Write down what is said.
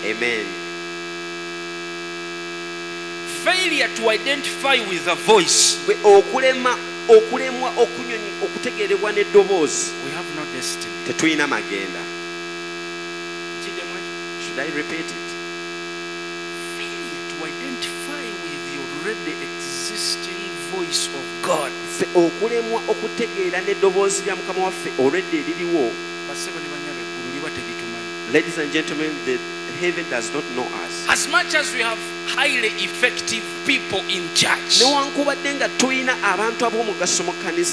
Amen. Failure to identify with a voice. okulemwa okutegeerebwa n'eddoboozi. We have no destiny. Tetulina magenda. Should I repeat it? Failure to identify with the already existing voice of God. Okulemwa okutegeera n'eddoboozi lya Mukama waffe already eririwo. Ladies and gentlemen, the heaven does not know us. As much as we have highly effective people in church, newankubadde nga tulina abantu ab'omugaso mu kkanisa